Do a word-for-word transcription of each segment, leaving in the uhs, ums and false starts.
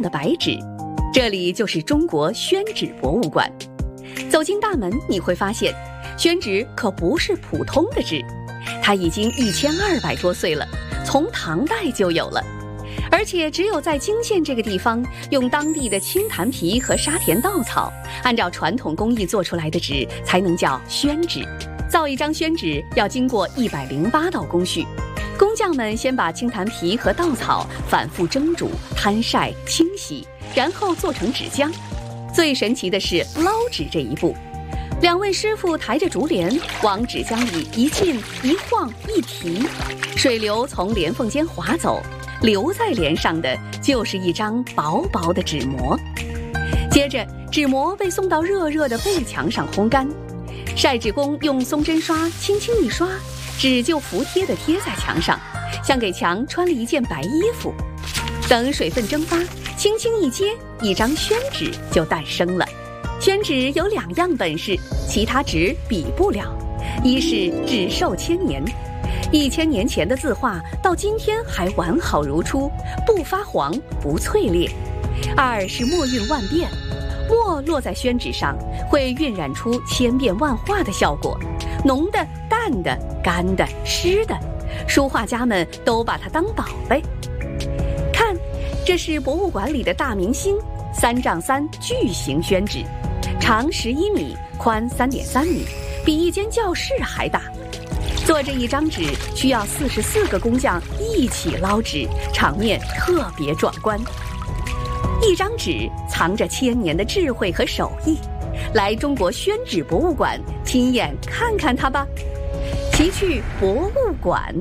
的白纸，这里就是中国宣纸博物馆。走进大门，你会发现，宣纸可不是普通的纸，它已经一千二百多岁了，从唐代就有了。而且只有在泾县这个地方，用当地的青檀皮和沙田稻草，按照传统工艺做出来的纸，才能叫宣纸。造一张宣纸要经过一百零八道工序，工匠们先把青檀皮和稻草反复蒸煮、摊晒、清洗，然后做成纸浆。最神奇的是捞纸这一步，两位师傅抬着竹帘往纸浆里一进一晃一提，水流从帘缝间滑走，留在帘上的就是一张薄薄的纸膜。接着纸膜被送到热热的背墙上烘干，晒纸工用松针刷轻轻一刷，纸就服帖地贴在墙上，像给墙穿了一件白衣服。等水分蒸发，轻轻一接，一张宣纸就诞生了。宣纸有两样本事，其他纸比不了。一是纸寿千年，一千年前的字画到今天还完好如初，不发黄不脆裂。二是墨韵万变，墨落在宣纸上会晕染出千变万化的效果，浓的、淡的、干的、湿的，书画家们都把它当宝贝。看，这是博物馆里的大明星三丈三巨型宣纸，长十一米，宽三点三米，比一间教室还大。做这一张纸需要四十四个工匠一起捞纸，场面特别壮观。一张纸藏着千年的智慧和手艺，来中国宣纸博物馆亲眼看看它吧。奇趣博物馆。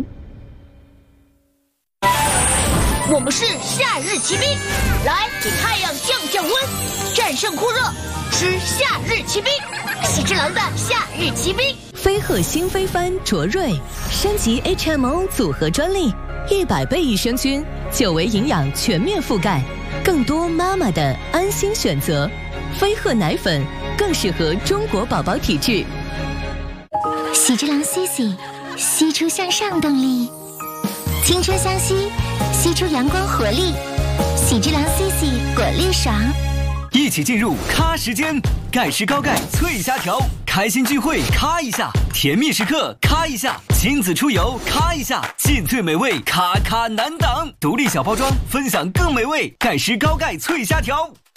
我们是夏日骑兵，来给太阳降降温，战胜酷热，吃夏日骑兵，喜之郎的夏日骑兵。 飞鹤新飞帆卓瑞升级 H M O 组合专利，一百倍益生菌，久维营养全面覆盖，更多妈妈的安心选择。飞鹤奶粉更适合中国宝宝体质。 喜之郎 C C， 吸出向上动力，青春相吸，吸出阳光活力。喜之郎 C C 果粒爽。 一起进入咖时间，盖世高盖脆虾条，开心聚会咔一下，甜蜜时刻咔一下，亲子出游咔一下，进最美味咔咔难挡，独立小包装，分享更美味，盖世高盖脆虾条。